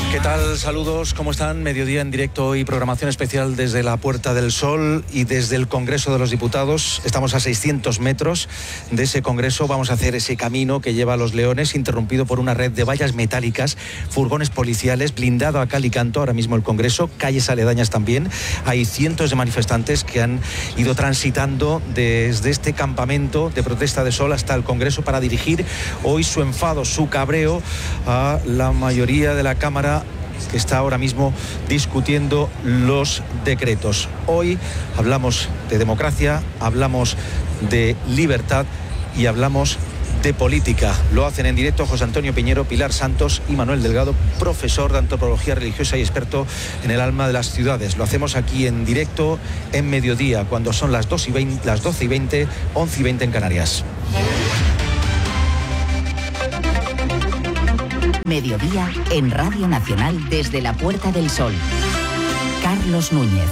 ¿Qué tal? Saludos, ¿cómo están? Mediodía en directo y programación especial desde la Puerta del Sol y desde el Congreso de los Diputados. Estamos a 600 metros de ese Congreso. Vamos a hacer ese camino que lleva a Los Leones, interrumpido por una red de vallas metálicas, furgones policiales, blindado a cal y canto ahora mismo el Congreso, calles aledañas también. Hay cientos de manifestantes que han ido transitando desde este campamento de protesta de sol hasta el Congreso para dirigir hoy su enfado, su cabreo a la mayoría de la Cámara que está ahora mismo discutiendo los decretos. Hoy hablamos de democracia, hablamos de libertad y hablamos de política. Lo hacen en directo José Antonio Piñero, Pilar Santos y Manuel Delgado, profesor de antropología religiosa y experto en el alma de las ciudades. Lo hacemos aquí en directo en mediodía, cuando son las 12 y 20, 11 y 20 en Canarias. Mediodía en Radio Nacional desde la Puerta del Sol. Carlos Núñez.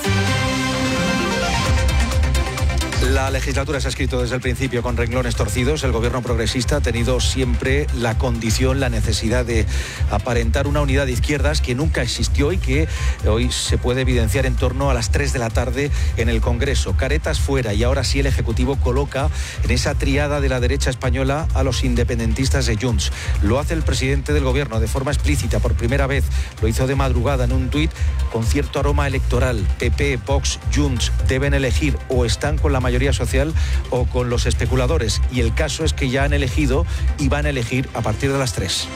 La legislatura se ha escrito desde el principio con renglones torcidos. El gobierno progresista ha tenido siempre la condición, la necesidad de aparentar una unidad de izquierdas que nunca existió y que hoy se puede evidenciar en torno a las 3 de la tarde en el Congreso. Caretas fuera, y ahora sí el Ejecutivo coloca en esa triada de la derecha española a los independentistas de Junts. Lo hace el presidente del gobierno de forma explícita, por primera vez. Lo hizo de madrugada en un tuit con cierto aroma electoral. PP, Vox, Junts deben elegir, o están con la mayoría social o con los especuladores, y el caso es que ya han elegido y van a elegir a partir de las 3.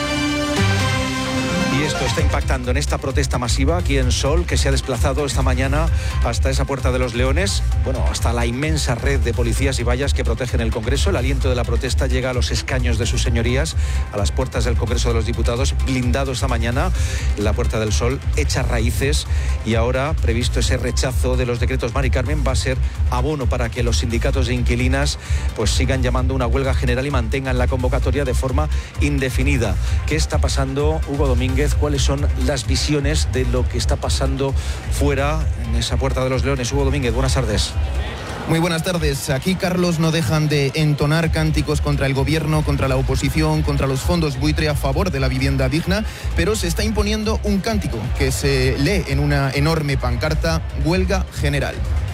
Y esto está impactando en esta protesta masiva aquí en Sol, que se ha desplazado esta mañana hasta esa Puerta de los Leones, hasta la inmensa red de policías y vallas que protegen el Congreso. El aliento de la protesta llega a los escaños de sus señorías, a las puertas del Congreso de los Diputados, blindado esta mañana. La Puerta del Sol echa raíces, y ahora, previsto ese rechazo de los decretos Mari Carmen, va a ser abono para que los sindicatos de inquilinas pues sigan llamando una huelga general y mantengan la convocatoria de forma indefinida. ¿Qué está pasando, Hugo Domínguez? ¿Cuáles son las visiones de lo que está pasando fuera en esa Puerta de los Leones? Hugo Domínguez, buenas tardes. Muy buenas tardes. Aquí, Carlos, no dejan de entonar cánticos contra el gobierno, contra la oposición, contra los fondos buitre a favor de la vivienda digna, pero se está imponiendo un cántico que se lee en una enorme pancarta: huelga general.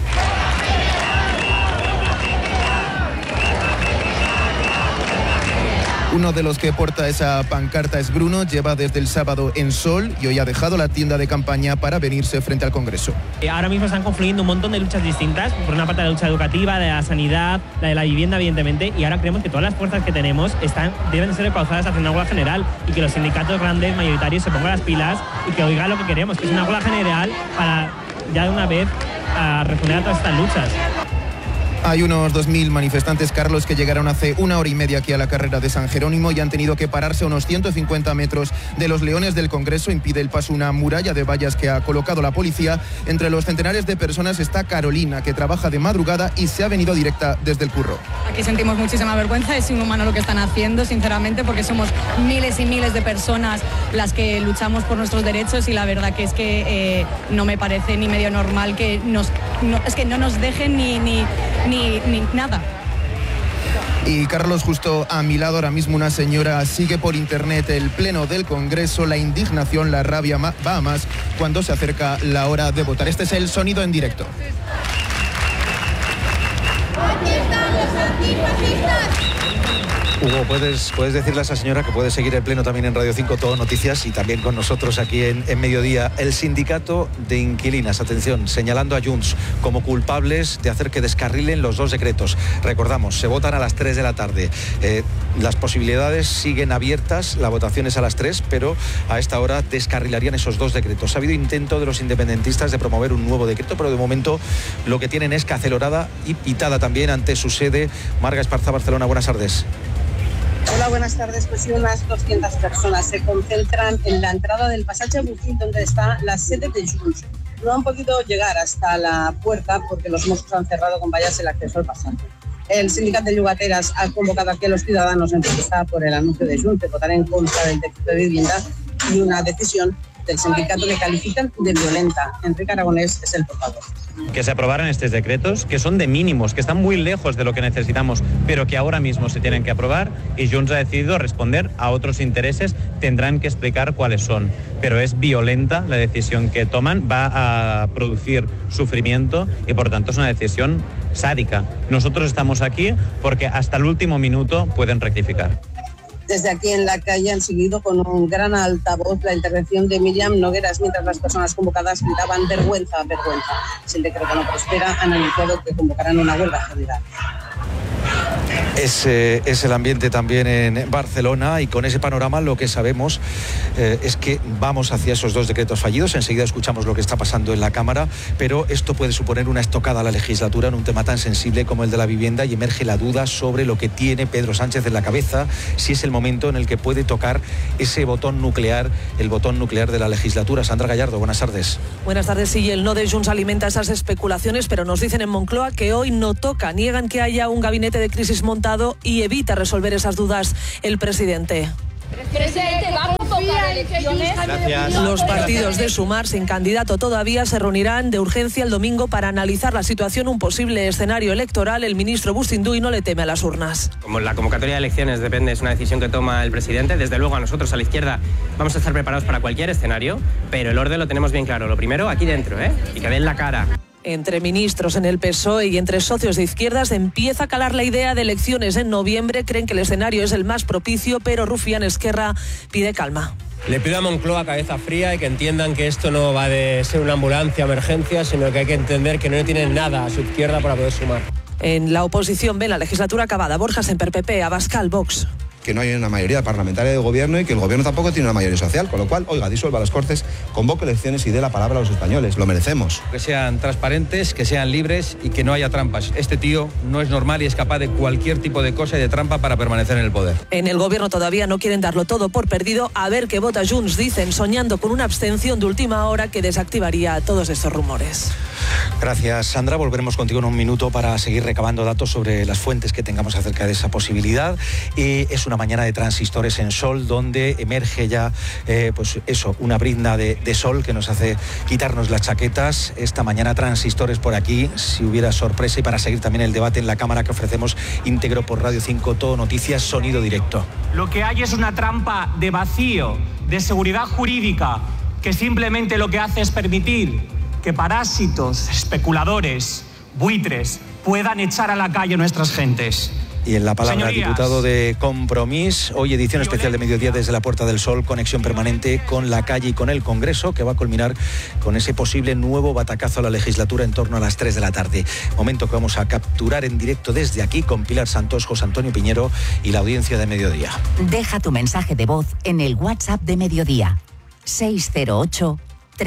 Uno de los que porta esa pancarta es Bruno. Lleva desde el sábado en Sol y hoy ha dejado la tienda de campaña para venirse frente al Congreso. Ahora mismo están confluyendo un montón de luchas distintas. Por una parte, la lucha educativa, de la sanidad, la de la vivienda, evidentemente, y ahora creemos que todas las fuerzas que tenemos deben ser encauzadas hacia una huelga general, y que los sindicatos grandes, mayoritarios, se pongan las pilas y que oigan lo que queremos, que es una huelga general para ya de una vez a responder a todas estas luchas. Hay unos 2.000 manifestantes, Carlos, que llegaron hace 1 hora y media aquí a la carrera de San Jerónimo y han tenido que pararse a unos 150 metros de los Leones del Congreso. Impide el paso una muralla de vallas que ha colocado la policía. Entre los centenares de personas está Carolina, que trabaja de madrugada y se ha venido directa desde el curro. Aquí sentimos muchísima vergüenza, es inhumano lo que están haciendo, sinceramente, porque somos miles y miles de personas las que luchamos por nuestros derechos, y la verdad que es que no me parece ni medio normal que no nos dejen ni nada. Y Carlos, justo a mi lado ahora mismo una señora sigue por internet el pleno del Congreso. La indignación, la rabia va a más cuando se acerca la hora de votar. Este es el sonido en directo. ¿Dónde están los antifascistas? Hugo, ¿puedes decirle a esa señora que puede seguir el pleno también en Radio 5 Todo Noticias y también con nosotros aquí en Mediodía? El sindicato de inquilinas, atención, señalando a Junts como culpables de hacer que descarrilen los 2 decretos. Recordamos, se votan a las 3 de la tarde. Las posibilidades siguen abiertas, la votación es a las 3, pero a esta hora descarrilarían esos 2 decretos. Ha habido intento de los independentistas de promover un nuevo decreto, pero de momento lo que tienen es cacelorada y pitada también ante su sede. Marga Esparza, Barcelona, buenas tardes. Hola, buenas tardes. Pues sí, unas 200 personas se concentran en la entrada del Passatge Bufín, donde está la sede de Junts. No han podido llegar hasta la puerta porque los Mossos han cerrado con vallas el acceso al pasaje. El sindicato de llogateras ha convocado aquí a los ciudadanos en protesta por el anuncio de Junts de votar en contra del decreto de vivienda, y una decisión del sindicato que califican de violenta. Enrique Aragonés es el portavoz. Que se aprobaran estos decretos, que son de mínimos, que están muy lejos de lo que necesitamos, pero que ahora mismo se tienen que aprobar, y Junts ha decidido responder a otros intereses, tendrán que explicar cuáles son. Pero es violenta la decisión que toman, va a producir sufrimiento y por tanto es una decisión sádica. Nosotros estamos aquí porque hasta el último minuto pueden rectificar. Desde aquí en la calle han seguido con un gran altavoz la intervención de Míriam Nogueras, mientras las personas convocadas gritaban vergüenza, vergüenza. Si el decreto no prospera, han anunciado que convocarán una huelga general. Es el ambiente también en Barcelona, y con ese panorama lo que sabemos es que vamos hacia esos 2 decretos fallidos. Enseguida escuchamos lo que está pasando en la Cámara, pero esto puede suponer una estocada a la legislatura en un tema tan sensible como el de la vivienda, y emerge la duda sobre lo que tiene Pedro Sánchez en la cabeza, si es el momento en el que puede tocar ese botón nuclear, el botón nuclear de la legislatura. Sandra Gallardo, buenas tardes. Buenas tardes. Sí, el no de Junts alimenta esas especulaciones, pero nos dicen en Moncloa que hoy no toca. Niegan que haya un gabinete de crisis montado y evita resolver esas dudas el presidente. Presidente, ¿va a tocar elecciones? Gracias. Los partidos de Sumar, sin candidato todavía, se reunirán de urgencia el domingo para analizar la situación, un posible escenario electoral. El ministro Bustinduy no le teme a las urnas. Como la convocatoria de elecciones depende, es una decisión que toma el presidente, desde luego a nosotros, a la izquierda, vamos a estar preparados para cualquier escenario, pero el orden lo tenemos bien claro. Lo primero, aquí dentro, y que den la cara. Entre ministros en el PSOE y entre socios de izquierdas empieza a calar la idea de elecciones en noviembre. Creen que el escenario es el más propicio, pero Rufián Esquerra pide calma. Le pido a Moncloa cabeza fría y que entiendan que esto no va de ser una ambulancia, emergencia, sino que hay que entender que no tienen nada a su izquierda para poder sumar. En la oposición ven la legislatura acabada. Borja Semper, PP, Abascal, Vox. Que no hay una mayoría parlamentaria de gobierno y que el gobierno tampoco tiene una mayoría social, con lo cual, oiga, disuelva las Cortes, convoque elecciones y dé la palabra a los españoles, lo merecemos. Que sean transparentes, que sean libres y que no haya trampas. Este tío no es normal y es capaz de cualquier tipo de cosa y de trampa para permanecer en el poder. En el gobierno todavía no quieren darlo todo por perdido. A ver qué vota Junts, dicen, soñando con una abstención de última hora que desactivaría todos estos rumores. Gracias, Sandra. Volveremos contigo en un minuto para seguir recabando datos sobre las fuentes que tengamos acerca de esa posibilidad. Es una mañana de transistores en Sol, donde emerge ya, una brizna de sol que nos hace quitarnos las chaquetas. Esta mañana transistores por aquí, si hubiera sorpresa, y para seguir también el debate en la Cámara que ofrecemos íntegro por Radio 5, Todo Noticias, sonido directo. Lo que hay es una trampa de vacío, de seguridad jurídica, que simplemente lo que hace es permitir que parásitos, especuladores, buitres puedan echar a la calle a nuestras gentes. Y en la palabra, Señorías, diputado de Compromís, hoy edición especial de Mediodía desde la Puerta del Sol, conexión permanente con la calle y con el Congreso, que va a culminar con ese posible nuevo batacazo a la legislatura en torno a las 3 de la tarde. Momento que vamos a capturar en directo desde aquí con Pilar Santos, José Antonio Piñero y la audiencia de Mediodía. Deja tu mensaje de voz en el WhatsApp de Mediodía, 608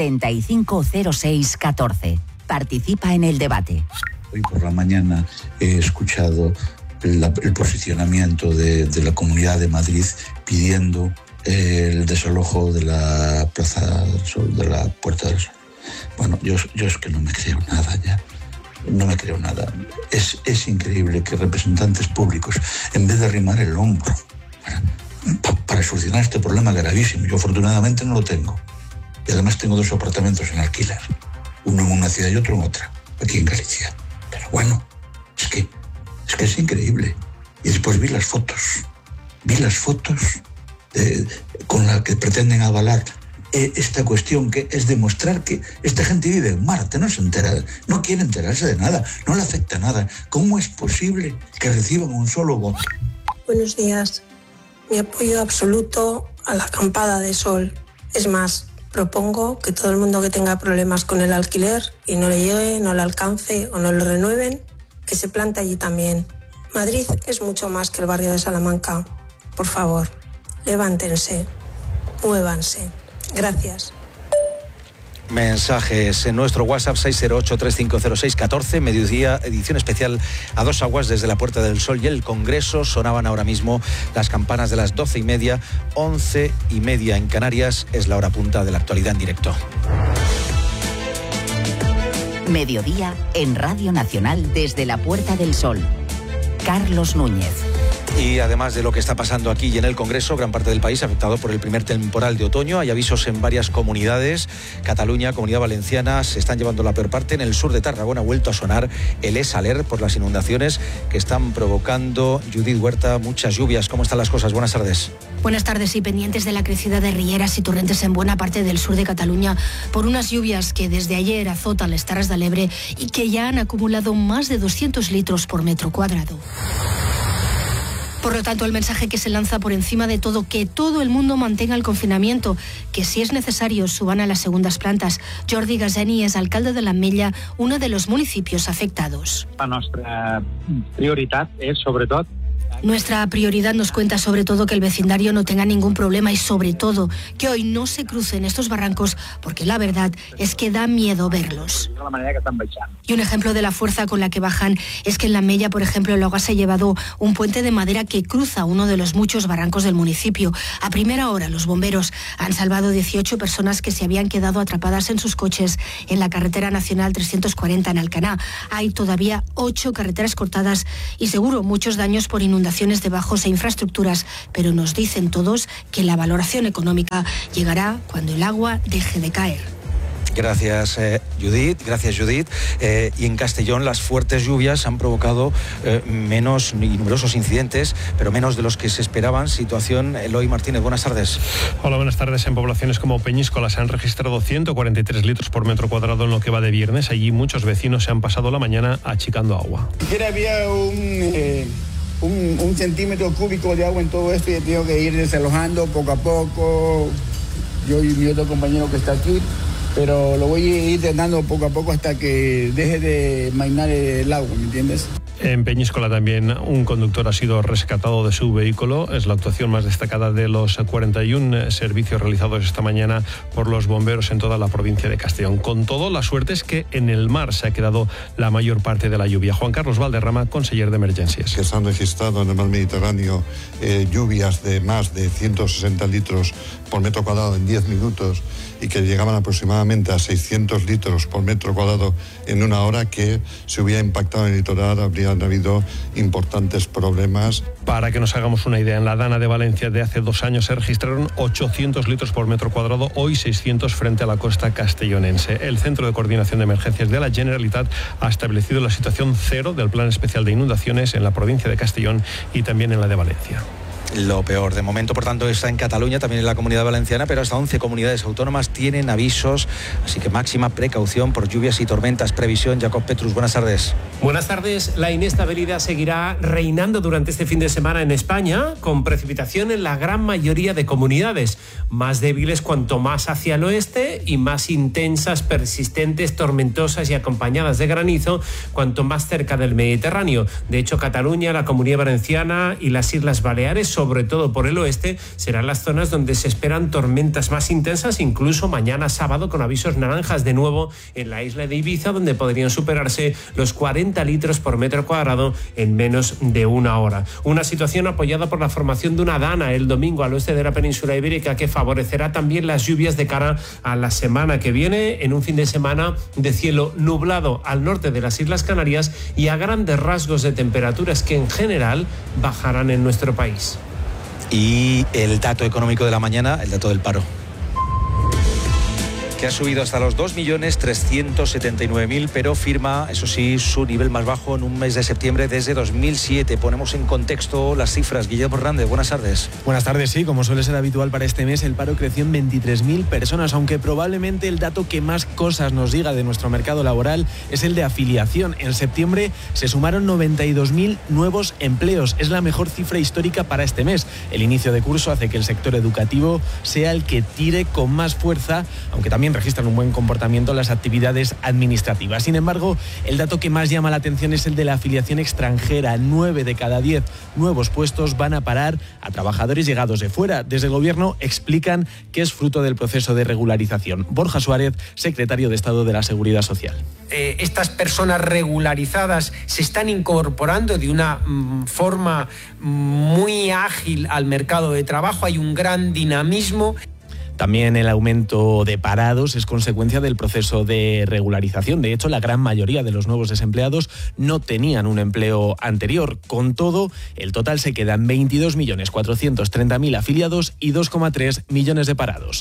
350614. Participa en el debate. Hoy por la mañana he escuchado el posicionamiento de la Comunidad de Madrid pidiendo el desalojo de la Plaza del Sol, de la Puerta del Sol. Bueno, yo es que no me creo nada ya. No me creo nada. Es increíble que representantes públicos, en vez de arrimar el hombro para solucionar este problema gravísimo, yo afortunadamente no lo tengo. Y además tengo 2 apartamentos en alquiler, uno en una ciudad y otro en otra, aquí en Galicia. Pero bueno, es que es increíble. Y después vi las fotos con las que pretenden avalar esta cuestión, que es demostrar que esta gente vive en Marte, no se entera, no quiere enterarse de nada, no le afecta nada. ¿Cómo es posible que reciban un solo voto? Buenos días. Mi apoyo absoluto a la acampada de Sol. Es más, propongo que todo el mundo que tenga problemas con el alquiler y no le llegue, no le alcance o no lo renueven, que se plante allí también. Madrid es mucho más que el barrio de Salamanca. Por favor, levántense, muévanse. Gracias. Mensajes en nuestro WhatsApp 608-350614, Mediodía, edición especial a 2 aguas desde la Puerta del Sol y el Congreso. Sonaban ahora mismo las campanas de las 12:30, 11:30 en Canarias. Es la hora punta de la actualidad en directo. Mediodía en Radio Nacional desde la Puerta del Sol. Carlos Núñez. Y además de lo que está pasando aquí y en el Congreso, gran parte del país afectado por el primer temporal de otoño. Hay avisos en varias comunidades. Cataluña, Comunidad Valenciana, se están llevando la peor parte. En el sur de Tarragona ha vuelto a sonar el ESALER por las inundaciones que están provocando, Judith Huerta, muchas lluvias. ¿Cómo están las cosas? Buenas tardes. Buenas tardes, y pendientes de la crecida de rieras y torrentes en buena parte del sur de Cataluña por unas lluvias que desde ayer azotan las Terres de l'Ebre y que ya han acumulado más de 200 litros por metro cuadrado. Por lo tanto, el mensaje que se lanza por encima de todo, que todo el mundo mantenga el confinamiento, que si es necesario suban a las segundas plantas. Jordi Gaseni es alcalde de l'Ametlla, uno de los municipios afectados. Nuestra prioridad es, sobre todo, Nuestra prioridad nos cuenta sobre todo que el vecindario no tenga ningún problema y sobre todo que hoy no se crucen estos barrancos, porque la verdad es que da miedo verlos. de la manera que están baixando. Y un ejemplo de la fuerza con la que bajan es que en l'Ametlla, por ejemplo, el agua se ha llevado un puente de madera que cruza uno de los muchos barrancos del municipio. A primera hora, los bomberos han salvado 18 personas que se habían quedado atrapadas en sus coches en la carretera nacional 340 en Alcaná. Hay todavía 8 carreteras cortadas y seguro muchos daños por inundaciones de bajos e infraestructuras, pero nos dicen todos que la valoración económica llegará cuando el agua deje de caer. Gracias, Judith. Y en Castellón las fuertes lluvias han provocado menos y numerosos incidentes, pero menos de los que se esperaban. Situación, Eloy Martínez, buenas tardes. Hola, buenas tardes. En poblaciones como Peñíscola se han registrado 143 litros por metro cuadrado en lo que va de viernes. Allí muchos vecinos se han pasado la mañana achicando agua. Ayer había un centímetro cúbico de agua en todo esto y he tenido que ir desalojando poco a poco. Yo y mi otro compañero que está aquí, pero lo voy a ir drenando poco a poco hasta que deje de mainar el agua, ¿me entiendes? En Peñíscola también un conductor ha sido rescatado de su vehículo. Es la actuación más destacada de los 41 servicios realizados esta mañana por los bomberos en toda la provincia de Castellón. Con todo, la suerte es que en el mar se ha quedado la mayor parte de la lluvia. Juan Carlos Valderrama, conseller de Emergencias. Que se han registrado en el mar Mediterráneo lluvias de más de 160 litros por metro cuadrado en 10 minutos y que llegaban aproximadamente a 600 litros por metro cuadrado en una hora, que si hubiera impactado en el litoral habrían habido importantes problemas. Para que nos hagamos una idea, en la Dana de Valencia de hace 2 años se registraron 800 litros por metro cuadrado, hoy 600 frente a la costa castellonense. El Centro de Coordinación de Emergencias de la Generalitat ha establecido la situación 0 del Plan Especial de Inundaciones en la provincia de Castellón y también en la de Valencia. Lo peor de momento, por tanto, está en Cataluña, también en la Comunidad Valenciana, pero hasta 11 comunidades autónomas tienen avisos, así que máxima precaución por lluvias y tormentas. Previsión, Jacob Petrus, buenas tardes. Buenas tardes. La inestabilidad seguirá reinando durante este fin de semana en España, con precipitación en la gran mayoría de comunidades, más débiles cuanto más hacia el oeste y más intensas, persistentes, tormentosas y acompañadas de granizo cuanto más cerca del Mediterráneo. De hecho, Cataluña, la Comunidad Valenciana y las Islas Baleares, sobre todo por el oeste, serán las zonas donde se esperan tormentas más intensas, incluso mañana sábado con avisos naranjas de nuevo en la isla de Ibiza, donde podrían superarse los 40 litros por metro cuadrado en menos de una hora. Una situación apoyada por la formación de una dana el domingo al oeste de la península ibérica, que favorecerá también las lluvias de cara a la semana que viene, en un fin de semana de cielo nublado al norte de las Islas Canarias y a grandes rasgos de temperaturas que en general bajarán en nuestro país. Y el dato económico de la mañana, el dato del paro, que ha subido hasta los 2.379.000, pero firma, eso sí, su nivel más bajo en un mes de septiembre desde 2007. Ponemos en contexto las cifras. Guillermo Hernández, buenas tardes. Buenas tardes, sí, como suele ser habitual para este mes, el paro creció en 23.000 personas, aunque probablemente el dato que más cosas nos diga de nuestro mercado laboral es el de afiliación. En septiembre se sumaron 92.000 nuevos empleos. Es la mejor cifra histórica para este mes. El inicio de curso hace que el sector educativo sea el que tire con más fuerza, aunque también registran un buen comportamiento las actividades administrativas. Sin embargo, el dato que más llama la atención es el de la afiliación extranjera. 9 de cada 10 nuevos puestos van a parar a trabajadores llegados de fuera. Desde el Gobierno explican que es fruto del proceso de regularización. Borja Suárez, secretario de Estado de la Seguridad Social. Estas personas regularizadas se están incorporando de una forma muy ágil al mercado de trabajo. Hay un gran dinamismo. También el aumento de parados es consecuencia del proceso de regularización. De hecho, la gran mayoría de los nuevos desempleados no tenían un empleo anterior. Con todo, el total se queda en 22.430.000 afiliados y 2,3 millones de parados.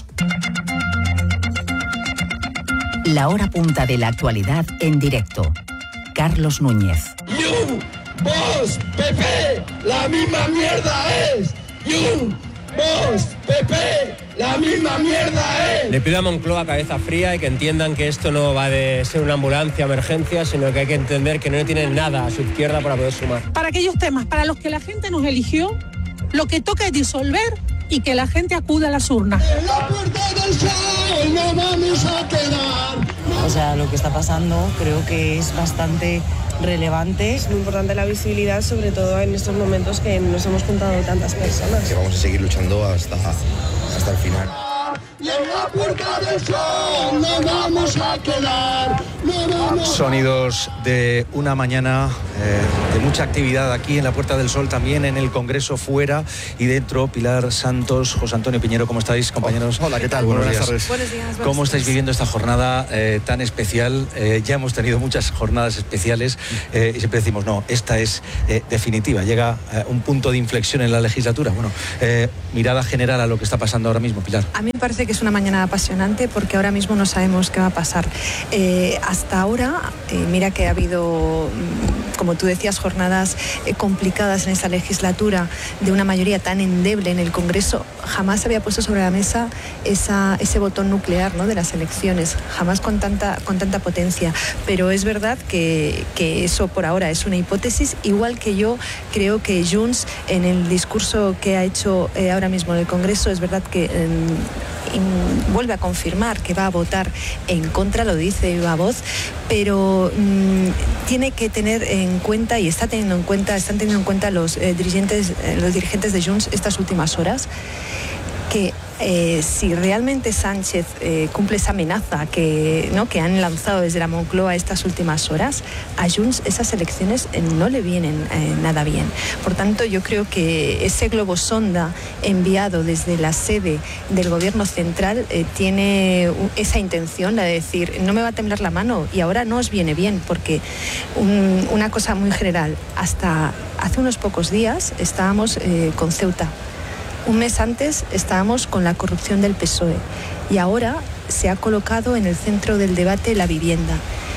La hora punta de la actualidad en directo. Carlos Núñez. You, vos, PP, la misma mierda es. You, vos, PP, la misma mierda es. Le pido a Moncloa cabeza fría y que entiendan que esto no va de ser una ambulancia, emergencia, sino que hay que entender que no tienen nada a su izquierda para poder sumar. Para aquellos temas para los que la gente nos eligió, lo que toca es disolver y que la gente acuda a las urnas. En la puerta del sol no vamos a quedar. O sea, lo que está pasando creo que es bastante relevante. Es muy importante la visibilidad, sobre todo en estos momentos que nos hemos juntado tantas personas. Que vamos a seguir luchando hasta el final. Y en la puerta del sol no vamos a quedar. Sonidos de una mañana de mucha actividad aquí en la Puerta del Sol, también en el Congreso fuera y dentro. Pilar Santos, José Antonio Piñero, ¿cómo estáis, compañeros? Hola, ¿qué tal? Buenas tardes. Buenos días. ¿Cómo estáis viviendo esta jornada tan especial? Ya hemos tenido muchas jornadas especiales y siempre decimos, no, esta es definitiva. Llega un punto de inflexión en la legislatura. Bueno, mirada general a lo que está pasando ahora mismo, Pilar. A mí me parece que es una mañana apasionante porque ahora mismo no sabemos qué va a pasar. Hasta ahora, mira que ha habido, como tú decías, jornadas complicadas en esta legislatura de una mayoría tan endeble en el Congreso. Jamás se había puesto sobre la mesa ese botón nuclear, ¿no?, de las elecciones, jamás con tanta potencia. Pero es verdad que eso por ahora es una hipótesis, igual que yo creo que Junts, en el discurso que ha hecho ahora mismo en el Congreso, es verdad que vuelve a confirmar que va a votar en contra, lo dice viva voz, pero tiene que tener en cuenta y están teniendo en cuenta los dirigentes de Junts estas últimas horas, que si realmente Sánchez cumple esa amenaza que han lanzado desde la Moncloa estas últimas horas, a Junts esas elecciones no le vienen nada bien. Por tanto, yo creo que ese globo sonda enviado desde la sede del Gobierno central tiene esa intención, la de decir, no me va a temblar la mano y ahora no os viene bien, porque una cosa muy general, hasta hace unos pocos días estábamos con Ceuta. Un mes antes estábamos con la corrupción del PSOE y ahora se ha colocado en el centro del debate la vivienda.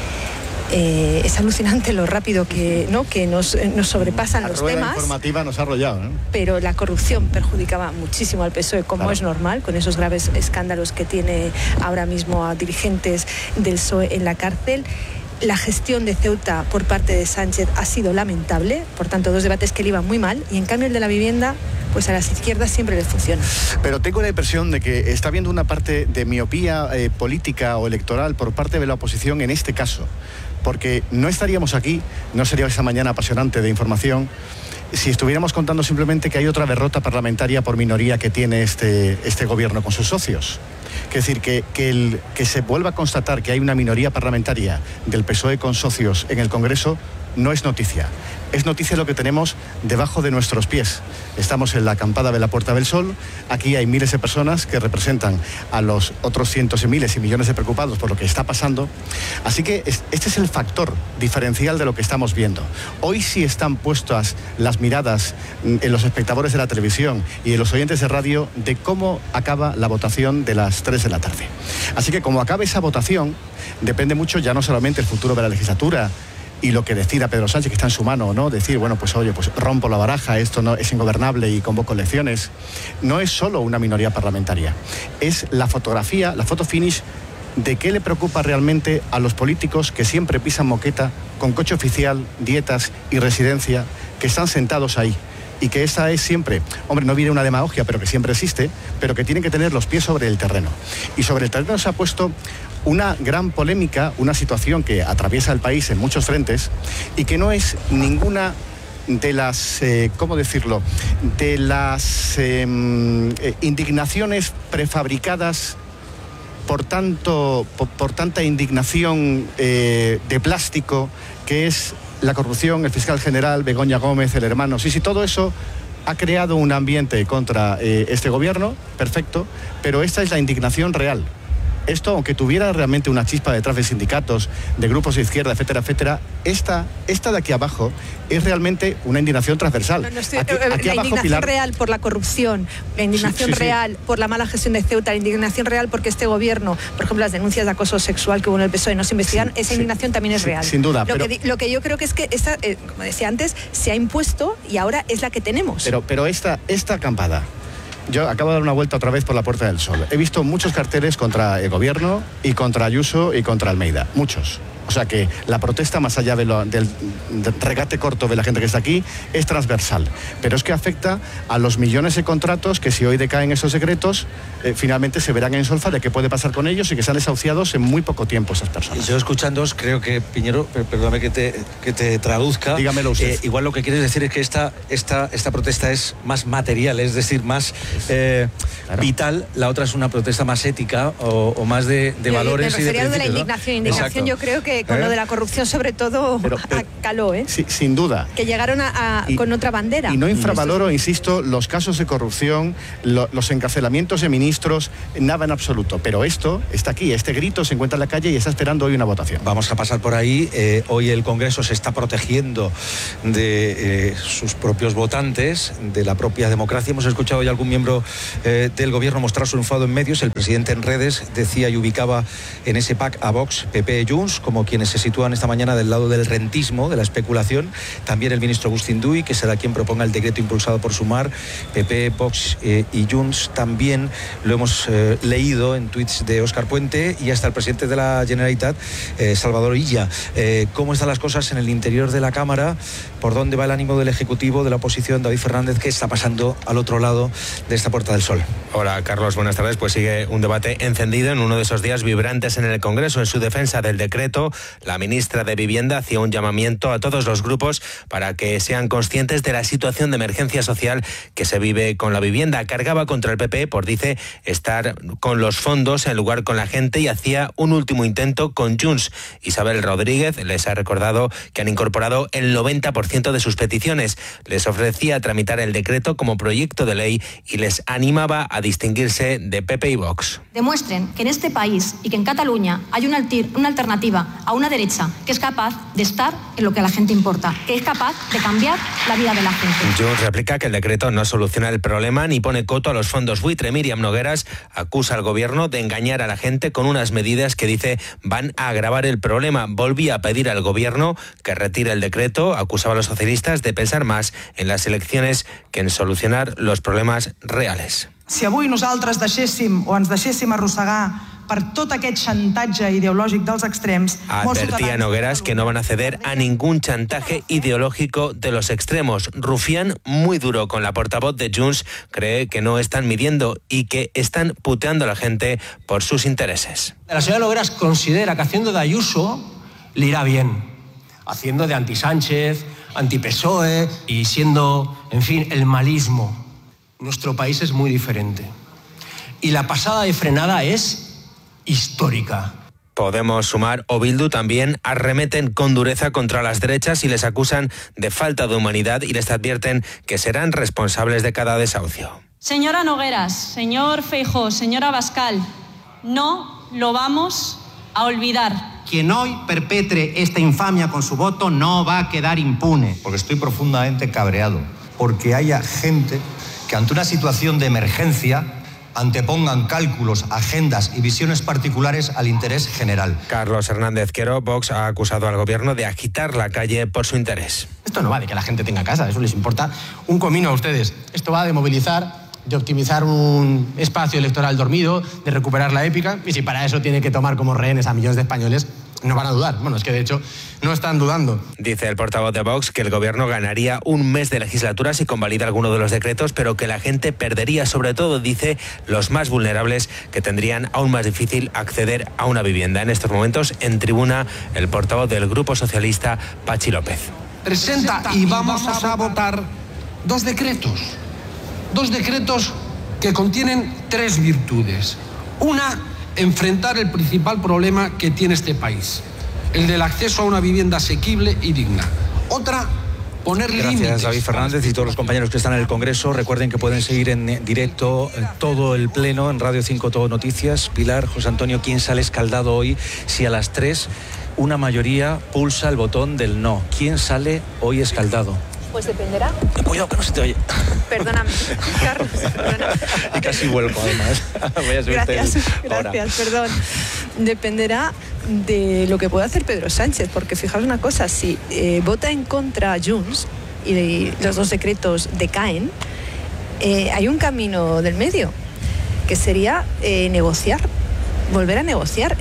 Es alucinante lo rápido que nos sobrepasan los temas. La informativa nos ha arrollado, ¿no? Pero la corrupción perjudicaba muchísimo al PSOE, como claro, es normal, con esos graves escándalos que tiene ahora mismo a dirigentes del PSOE en la cárcel. La gestión de Ceuta por parte de Sánchez ha sido lamentable, por tanto, dos debates que le iban muy mal, y en cambio el de la vivienda, pues a las izquierdas siempre les funciona. Pero tengo la impresión de que está habiendo una parte de miopía política o electoral por parte de la oposición en este caso, porque no estaríamos aquí, no sería esa mañana apasionante de información, si estuviéramos contando simplemente que hay otra derrota parlamentaria por minoría que tiene este gobierno con sus socios. Es decir, que se vuelva a constatar que hay una minoría parlamentaria del PSOE con socios en el Congreso no es noticia. Es noticia lo que tenemos debajo de nuestros pies. Estamos en la acampada de la Puerta del Sol. Aquí hay miles de personas que representan a los otros cientos de miles y millones de preocupados por lo que está pasando. Así que este es el factor diferencial de lo que estamos viendo. Hoy sí están puestas las miradas en los espectadores de la televisión y en los oyentes de radio de cómo acaba la votación de las 3 de la tarde. Así que como acabe esa votación, depende mucho ya no solamente el futuro de la legislatura y lo que decida Pedro Sánchez, que está en su mano, ¿no? Decir, bueno, pues oye, pues rompo la baraja, esto no es ingobernable y convoco elecciones. No es solo una minoría parlamentaria, es la fotografía, la foto finish de qué le preocupa realmente a los políticos que siempre pisan moqueta con coche oficial, dietas y residencia, que están sentados ahí. Y que esa es siempre, hombre, no viene una demagogia, pero que siempre existe, pero que tienen que tener los pies sobre el terreno. Y sobre el terreno se ha puesto una gran polémica, una situación que atraviesa el país en muchos frentes y que no es ninguna de las, ¿cómo decirlo?, de las indignaciones prefabricadas por tanta indignación de plástico que es la corrupción, el fiscal general, Begoña Gómez, el hermano. Sí, todo eso ha creado un ambiente contra este gobierno, perfecto, pero esta es la indignación real. Esto, aunque tuviera realmente una chispa detrás de sindicatos, de grupos de izquierda, etcétera, etcétera, esta de aquí abajo es realmente una indignación transversal. La indignación real por la corrupción, la indignación real por la mala gestión de Ceuta, la indignación real porque este gobierno, por ejemplo, las denuncias de acoso sexual que hubo en el PSOE no se investigan, esa indignación también es real. Sin duda. Lo que yo creo que es que esta, como decía antes, se ha impuesto y ahora es la que tenemos. Pero esta acampada. Yo acabo de dar una vuelta otra vez por la Puerta del Sol. He visto muchos carteles contra el gobierno y contra Ayuso y contra Almeida. Muchos. O sea que la protesta, más allá del regate corto de la gente que está aquí, es transversal. Pero es que afecta a los millones de contratos que, si hoy decaen esos decretos, finalmente se verán en solfa de qué puede pasar con ellos y que sean desahuciados en muy poco tiempo esas personas. Yo escuchándoos, creo que, Piñero, perdóname que te traduzca. Dígamelo usted. Igual lo que quieres decir es que esta protesta es más material, es decir, más vital. La otra es una protesta más ética o más de valores y de principios, de la indignación. ¿no? Indignación, yo creo que con lo de la corrupción sobre todo caló, ¿eh? Sí, sin duda. Que llegaron con otra bandera. Y no infravaloro, insisto, los casos de corrupción, los encarcelamientos de ministros, nada en absoluto. Pero esto está aquí, este grito se encuentra en la calle y está esperando hoy una votación. Vamos a pasar por ahí. Hoy el Congreso se está protegiendo de sus propios votantes, de la propia democracia. Hemos escuchado ya algún miembro del gobierno mostrar su enfado en medios. El presidente en redes decía y ubicaba en ese pack a Vox, PP y Junts como quienes se sitúan esta mañana del lado del rentismo, de la especulación. También el ministro Agustín Duy, que será quien proponga el decreto impulsado por Sumar. PP, Vox y Junts también lo hemos leído en tuits de Óscar Puente y hasta el presidente de la Generalitat, Salvador Illa. ¿Cómo están las cosas en el interior de la Cámara? ¿Por dónde va el ánimo del Ejecutivo, de la oposición? David Fernández, ¿qué está pasando al otro lado de esta Puerta del Sol? Hola, Carlos, buenas tardes. Pues sigue un debate encendido en uno de esos días vibrantes en el Congreso. En su defensa del decreto, la ministra de Vivienda hacía un llamamiento a todos los grupos para que sean conscientes de la situación de emergencia social que se vive con la vivienda. Cargaba contra el PP por, dice, estar con los fondos en lugar con la gente y hacía un último intento con Junts. Isabel Rodríguez les ha recordado que han incorporado el 90% de sus peticiones. Les ofrecía tramitar el decreto como proyecto de ley y les animaba a distinguirse de PP y Vox. Demuestren que en este país y que en Cataluña hay una alternativa a una derecha que es capaz de estar en lo que a la gente importa, que es capaz de cambiar la vida de la gente. Junts replica que el decreto no soluciona el problema ni pone coto a los fondos buitre. Míriam Nogueras acusa al gobierno de engañar a la gente con unas medidas que dice van a agravar el problema. Volvía a pedir al gobierno que retire el decreto. Acusaba a los socialistas de pensar más en las elecciones que en solucionar los problemas reales. Si avui nosaltres deixéssim o ens deixéssim arrossegar per tot aquest xantatge ideològic dels extrems... Advertía Nogueras que no van a ceder a ningún chantaje ideológico de los extremos. Rufián, muy duro con la portavoz de Junts, cree que no están midiendo y que están puteando a la gente por sus intereses. La señora Nogueras considera que haciendo de Ayuso le irá bien. Haciendo de anti-Sánchez, anti-PSOE y siendo, en fin, el malismo. Nuestro país es muy diferente. Y la pasada de frenada es histórica. Podemos, Sumar o Bildu también arremeten con dureza contra las derechas y les acusan de falta de humanidad y les advierten que serán responsables de cada desahucio. Señora Nogueras, señor Feijóo, señora Abascal, no lo vamos a olvidar. Quien hoy perpetre esta infamia con su voto no va a quedar impune. Porque estoy profundamente cabreado, porque haya gente que ante una situación de emergencia antepongan cálculos, agendas y visiones particulares al interés general. Carlos Hernández Quero, Vox, ha acusado al gobierno de agitar la calle por su interés. Esto no va de que la gente tenga casa, eso les importa un comino a ustedes. Esto va de movilizar, de optimizar un espacio electoral dormido, de recuperar la épica, y si para eso tiene que tomar como rehenes a millones de españoles, no van a dudar. Bueno, es que de hecho no están dudando. Dice el portavoz de Vox que el gobierno ganaría un mes de legislatura si convalida alguno de los decretos, pero que la gente perdería, sobre todo, dice, los más vulnerables, que tendrían aún más difícil acceder a una vivienda. En estos momentos, en tribuna, el portavoz del Grupo Socialista, Pachi López. Presenta y vamos a votar dos decretos que contienen tres virtudes. Una, enfrentar el principal problema que tiene este país, el del acceso a una vivienda asequible y digna. Otra, poner límites. Gracias, David Fernández, y todos los compañeros que están en el Congreso. Recuerden que pueden seguir en directo todo el pleno en Radio 5 Todo Noticias. Pilar, José Antonio, ¿quién sale escaldado hoy si a las 3 una mayoría pulsa el botón del no? ¿Quién sale hoy escaldado? Pues dependerá. Cuidado que no se te oye. Perdóname, Carlos, perdóname. Y casi vuelco, además. Voy a Gracias, perdón. Dependerá de lo que pueda hacer Pedro Sánchez, porque fijaos una cosa, si vota en contra Junts y los dos decretos decaen, hay un camino del medio, que sería negociar. Volver a negociar.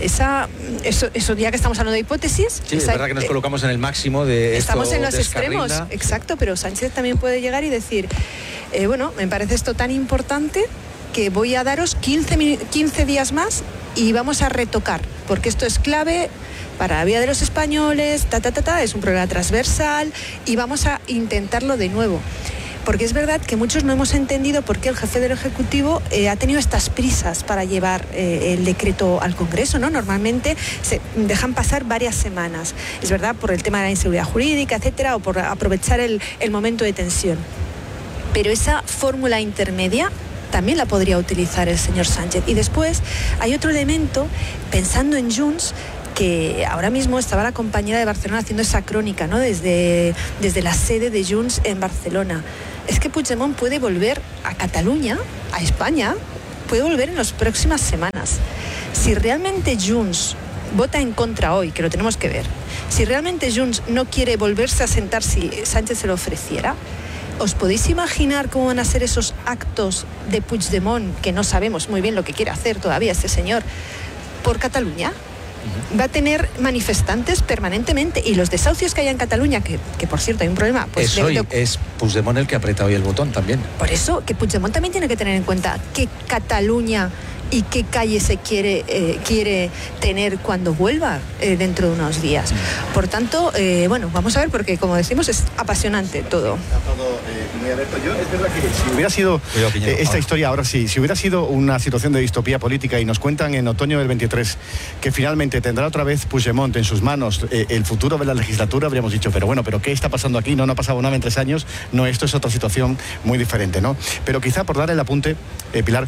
Eso ya que estamos hablando de hipótesis. Sí, es verdad que nos colocamos en el máximo de esto. Estamos en los descarrila. extremos, exacto, pero Sánchez también puede llegar y decir, bueno, me parece esto tan importante que voy a daros 15 días más y vamos a retocar, porque esto es clave para la vida de los españoles, es un problema transversal y vamos a intentarlo de nuevo. Porque es verdad que muchos no hemos entendido por qué el jefe del Ejecutivo ha tenido estas prisas para llevar el decreto al Congreso, ¿no? Normalmente se dejan pasar varias semanas, es verdad, por el tema de la inseguridad jurídica, etcétera, o por aprovechar el momento de tensión. Pero esa fórmula intermedia también la podría utilizar el señor Sánchez. Y después hay otro elemento, pensando en Junts, que ahora mismo estaba la compañera de Barcelona haciendo esa crónica, ¿no? Desde la sede de Junts en Barcelona. Es que Puigdemont puede volver a Cataluña, a España, puede volver en las próximas semanas. Si realmente Junts vota en contra hoy, que lo tenemos que ver, si realmente Junts no quiere volverse a sentar si Sánchez se lo ofreciera, ¿os podéis imaginar cómo van a ser esos actos de Puigdemont, que no sabemos muy bien lo que quiere hacer todavía este señor, por Cataluña? Va a tener manifestantes permanentemente, y los desahucios que hay en Cataluña, que por cierto hay un problema, pues es Puigdemont el que aprieta hoy el botón también. Por eso que Puigdemont también tiene que tener en cuenta que Cataluña y qué calle se quiere tener cuando vuelva dentro de unos días. Por tanto, bueno, vamos a ver, porque como decimos es apasionante todo. Muy abierto. Yo, es verdad que si hubiera sido esta historia, ahora sí, si hubiera sido una situación de distopía política y nos cuentan en otoño del 23 que finalmente tendrá otra vez Puigdemont en sus manos el futuro de la legislatura, habríamos dicho, pero bueno, ¿pero qué está pasando aquí? No ha pasado nada en 3 años, no, esto es otra situación muy diferente, ¿no? Pero quizá por dar el apunte, Pilar,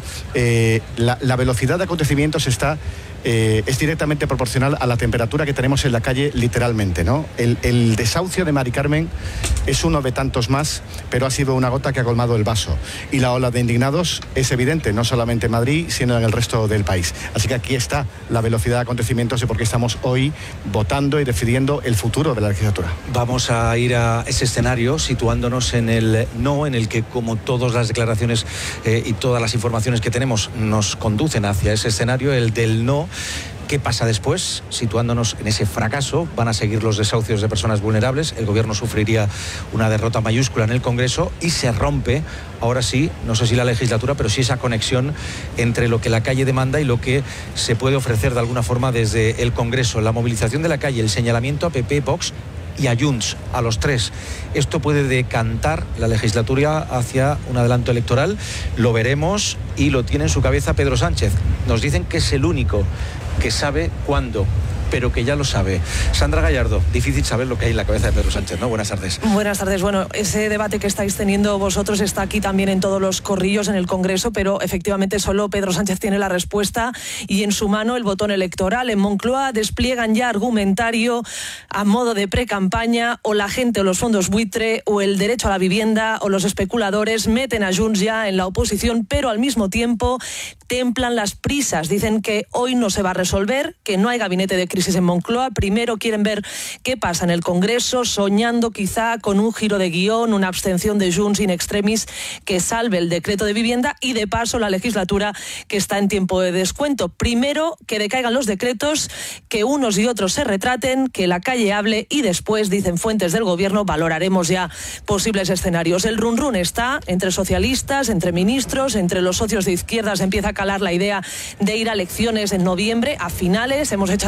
la velocidad de acontecimientos es directamente proporcional a la temperatura que tenemos en la calle, literalmente, ¿no? El desahucio de Mari Carmen es uno de tantos más, pero ha sido una gota que ha colmado el vaso. Y la ola de indignados es evidente, no solamente en Madrid, sino en el resto del país. Así que aquí está la velocidad de acontecimientos y por qué estamos hoy votando y decidiendo el futuro de la legislatura. Vamos a ir a ese escenario situándonos en el no, en el que, como todas las declaraciones y todas las informaciones que tenemos nos conducen hacia ese escenario, el del no. ¿Qué pasa después? Situándonos en ese fracaso, van a seguir los desahucios de personas vulnerables, el gobierno sufriría una derrota mayúscula en el Congreso y se rompe, ahora sí, no sé si la legislatura, pero sí esa conexión entre lo que la calle demanda y lo que se puede ofrecer de alguna forma desde el Congreso. La movilización de la calle, el señalamiento a PP, Vox y a Junts, a los tres. Esto puede decantar la legislatura hacia un adelanto electoral, lo veremos, y lo tiene en su cabeza Pedro Sánchez. Nos dicen que es el único que sabe cuándo, pero que ya lo sabe. Sandra Gallardo, difícil saber lo que hay en la cabeza de Pedro Sánchez, ¿no? Buenas tardes. Buenas tardes. Bueno, ese debate que estáis teniendo vosotros está aquí también en todos los corrillos en el Congreso, pero efectivamente solo Pedro Sánchez tiene la respuesta y en su mano el botón electoral. En Moncloa despliegan ya argumentario a modo de precampaña, o la gente o los fondos buitre o el derecho a la vivienda o los especuladores meten a Junts ya en la oposición, pero al mismo tiempo templan las prisas. Dicen que hoy no se va a resolver, que no hay gabinete de crisis en Moncloa. Primero quieren ver qué pasa en el Congreso, soñando quizá con un giro de guión, una abstención de Junts in extremis que salve el decreto de vivienda y de paso la legislatura que está en tiempo de descuento. Primero que decaigan los decretos, que unos y otros se retraten, que la calle hable y después, dicen fuentes del gobierno, valoraremos ya posibles escenarios. El run run está entre socialistas, entre ministros, entre los socios de izquierdas. Empieza a calar la idea de ir a elecciones en noviembre, a finales. Hemos echado cuenta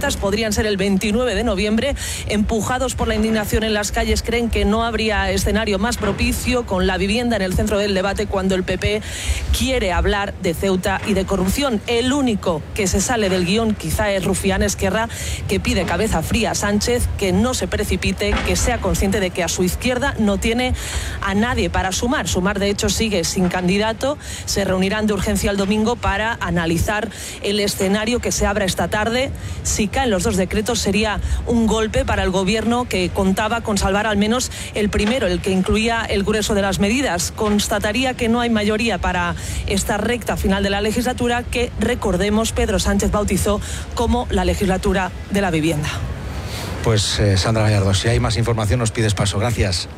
protestas podrían ser el 29 de noviembre. Empujados por la indignación en las calles, creen que no habría escenario más propicio, con la vivienda en el centro del debate, cuando el PP quiere hablar de Ceuta y de corrupción. El único que se sale del guión quizá es Rufián Esquerra, que pide cabeza fría a Sánchez, que no se precipite, que sea consciente de que a su izquierda no tiene a nadie para sumar. Sumar, de hecho, sigue sin candidato. Se reunirán de urgencia el domingo para analizar el escenario que se abra esta tarde. Si caen los dos decretos, sería un golpe para el gobierno, que contaba con salvar al menos el primero, el que incluía el grueso de las medidas. Constataría que no hay mayoría para esta recta final de la legislatura, que, recordemos, Pedro Sánchez bautizó como la legislatura de la vivienda. Pues Sandra Gallardo, si hay más información nos pides paso. Gracias.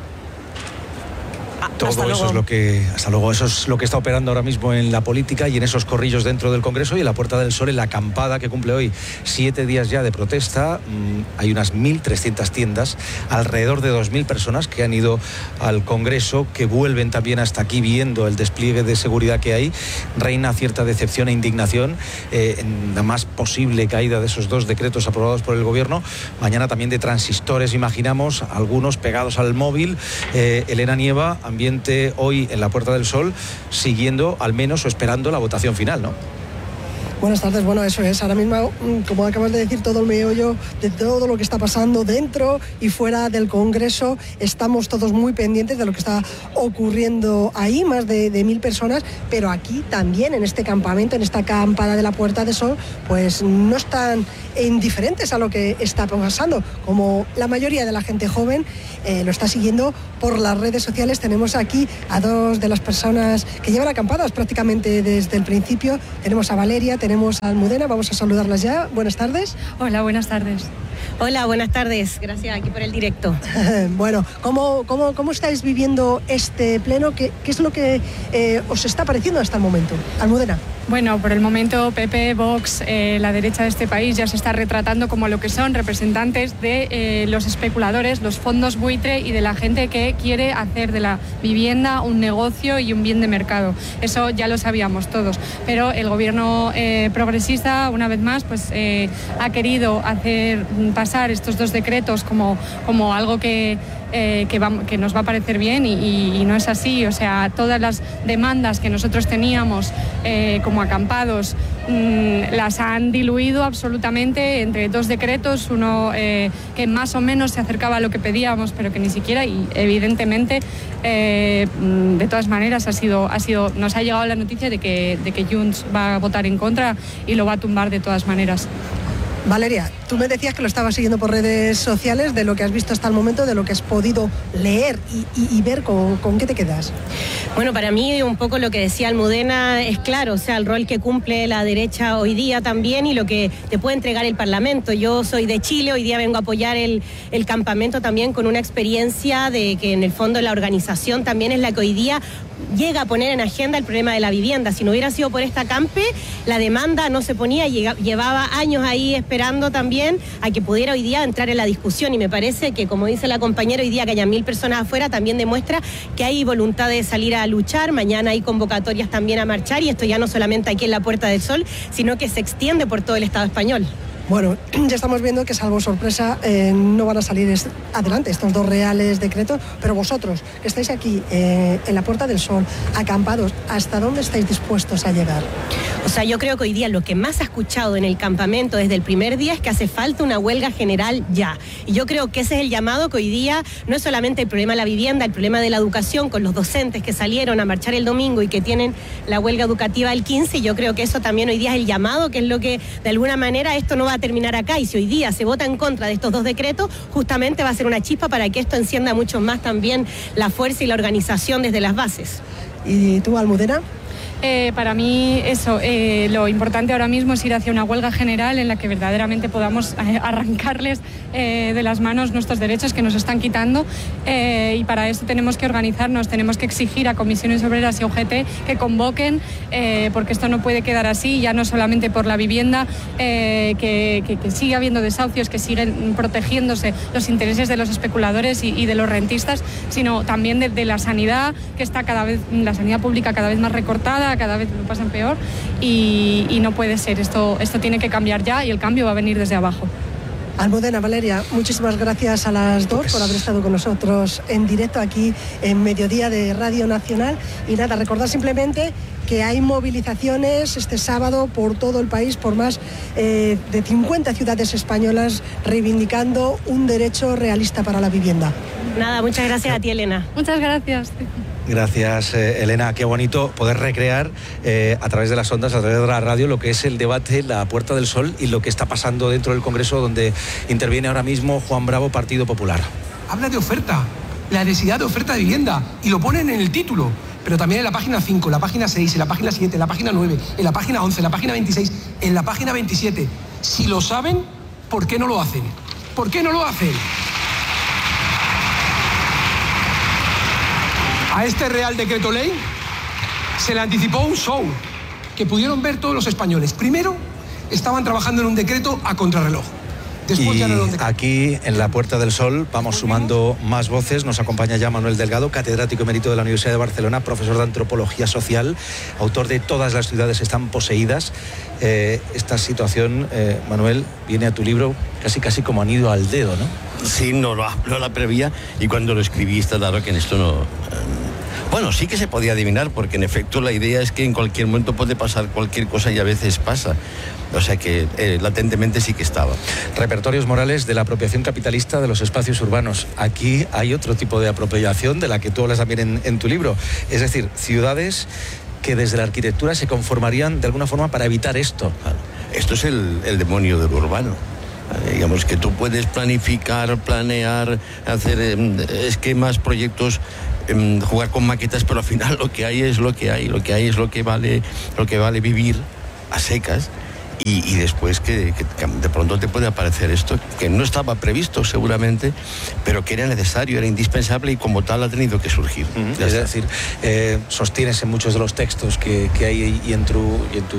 Todo eso es lo que, hasta luego, eso es lo que está operando ahora mismo en la política y en esos corrillos dentro del Congreso y en la Puerta del Sol, en la acampada que cumple hoy 7 días ya de protesta. Hay unas 1.300 tiendas, alrededor de 2.000 personas que han ido al Congreso, que vuelven también hasta aquí viendo el despliegue de seguridad que hay. Reina cierta decepción e indignación en la más posible caída de esos 2 decretos aprobados por el Gobierno. Mañana también de transistores, imaginamos, algunos pegados al móvil. Elena Nieva, ambiente hoy en la Puerta del Sol, siguiendo al menos o esperando la votación final, ¿no? Buenas tardes, bueno, eso es. Ahora mismo, como acabas de decir, todo el meollo de todo lo que está pasando dentro y fuera del Congreso. Estamos todos muy pendientes de lo que está ocurriendo ahí, más de 1.000 personas, pero aquí también, en este campamento, en esta acampada de la Puerta del Sol, pues no están indiferentes a lo que está pasando. Como la mayoría de la gente joven lo está siguiendo por las redes sociales. Tenemos aquí a 2 de las personas que llevan acampadas prácticamente desde el principio. Tenemos a Valeria, tenemos a Almudena, vamos a saludarlas ya. Buenas tardes. Hola, buenas tardes. Hola, buenas tardes. Gracias aquí por el directo. Bueno, ¿cómo estáis viviendo este pleno? ¿Qué es lo que os está pareciendo hasta el momento? Almudena. Bueno, por el momento PP, Vox, la derecha de este país ya se está retratando como lo que son representantes de los especuladores, los fondos buitre y de la gente que quiere hacer de la vivienda un negocio y un bien de mercado. Eso ya lo sabíamos todos. Pero el gobierno progresista, una vez más, pues ha querido hacer pasar estos 2 decretos como algo que nos va a parecer bien y no es así. O sea, todas las demandas que nosotros teníamos como acampados las han diluido absolutamente entre 2 decretos, uno que más o menos se acercaba a lo que pedíamos, pero que ni siquiera, y evidentemente de todas maneras nos ha llegado la noticia de que Junts va a votar en contra y lo va a tumbar de todas maneras. Valeria, tú me decías que lo estabas siguiendo por redes sociales, de lo que has visto hasta el momento, de lo que has podido leer y ver, ¿con qué te quedas? Bueno, para mí un poco lo que decía Almudena es claro, o sea, el rol que cumple la derecha hoy día también y lo que te puede entregar el Parlamento. Yo soy de Chile, hoy día vengo a apoyar el campamento también con una experiencia de que en el fondo la organización también es la que hoy día llega a poner en agenda el problema de la vivienda. Si no hubiera sido por esta campe, la demanda no se ponía, llevaba años ahí esperando también a que pudiera hoy día entrar en la discusión, y me parece que, como dice la compañera, hoy día que haya 1.000 personas afuera también demuestra que hay voluntad de salir a luchar. Mañana hay convocatorias también a marchar, y esto ya no solamente aquí en la Puerta del Sol, sino que se extiende por todo el Estado español. Bueno, ya estamos viendo que, salvo sorpresa, no van a salir adelante estos 2 reales decretos, pero vosotros, que estáis aquí en la Puerta del Sol, acampados, ¿hasta dónde estáis dispuestos a llegar? O sea, yo creo que hoy día lo que más ha escuchado en el campamento desde el primer día es que hace falta una huelga general ya. Y yo creo que ese es el llamado, que hoy día no es solamente el problema de la vivienda, el problema de la educación, con los docentes que salieron a marchar el domingo y que tienen la huelga educativa el 15, yo creo que eso también hoy día es el llamado, que es lo que, de alguna manera, esto no va a terminar acá, y si hoy día se vota en contra de estos 2 decretos, justamente va a ser una chispa para que esto encienda mucho más también la fuerza y la organización desde las bases. ¿Y tú, Almudena? Para mí eso, lo importante ahora mismo es ir hacia una huelga general en la que verdaderamente podamos arrancarles de las manos nuestros derechos que nos están quitando, y para eso tenemos que organizarnos, tenemos que exigir a comisiones obreras y UGT que convoquen, porque esto no puede quedar así, ya no solamente por la vivienda, que sigue habiendo desahucios, que siguen protegiéndose los intereses de los especuladores y de los rentistas, sino también de la sanidad, que está la sanidad pública cada vez más recortada, nada, cada vez lo pasan peor y no puede ser. Esto tiene que cambiar ya y el cambio va a venir desde abajo. Almudena, Valeria, muchísimas gracias a las dos por haber estado con nosotros en directo aquí en Mediodía de Radio Nacional. Y nada, recordar simplemente que hay movilizaciones este sábado por todo el país, por más de 50 ciudades españolas, reivindicando un derecho realista para la vivienda. Nada, muchas gracias a ti, Elena. Muchas gracias. Gracias, Elena. Qué bonito poder recrear a través de las ondas, a través de la radio, lo que es el debate, la Puerta del Sol y lo que está pasando dentro del Congreso, donde interviene ahora mismo Juan Bravo, Partido Popular. Habla de oferta, la necesidad de oferta de vivienda, y lo ponen en el título, pero también en la página 5, en la página 6, en la página 7, en la página 9, en la página 11, en la página 26, en la página 27. Si lo saben, ¿por qué no lo hacen? ¿Por qué no lo hacen? A este Real Decreto Ley se le anticipó un show que pudieron ver todos los españoles. Primero, estaban trabajando en un decreto a contrarreloj. Después y ya no aquí, en la Puerta del Sol, vamos sumando más voces. Nos acompaña ya Manuel Delgado, catedrático emérito de la Universidad de Barcelona, profesor de Antropología Social, autor de Todas las ciudades están poseídas. Esta situación, Manuel, viene a tu libro casi como anillo al dedo, ¿no? Sí, no la prevía, y cuando lo escribí está claro que en esto no... Bueno, sí que se podía adivinar, porque en efecto la idea es que en cualquier momento puede pasar cualquier cosa, y a veces pasa. O sea que latentemente sí que estaba. Repertorios morales de la apropiación capitalista de los espacios urbanos. Aquí hay otro tipo de apropiación de la que tú hablas también en tu libro. Es decir, ciudades que desde la arquitectura se conformarían de alguna forma para evitar esto. Esto es el demonio del urbano. Digamos que tú puedes planificar, planear, hacer esquemas, proyectos, jugar con maquetas, pero al final lo que hay es lo que hay, lo que hay es lo que vale vivir a secas. Y después que de pronto te puede aparecer esto, que no estaba previsto seguramente, pero que era necesario, era indispensable, y como tal ha tenido que surgir. Es decir, sostienes en muchos de los textos que hay y en tu